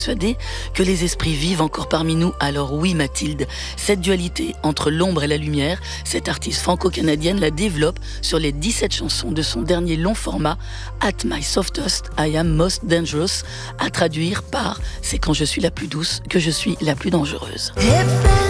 Persuadée que les esprits vivent encore parmi nous, alors oui Mathilde, cette dualité entre l'ombre et la lumière, cette artiste franco-canadienne la développe sur les 17 chansons de son dernier long format At My Softest, I Am Most Dangerous, à traduire par C'est quand je suis la plus douce que je suis la plus dangereuse.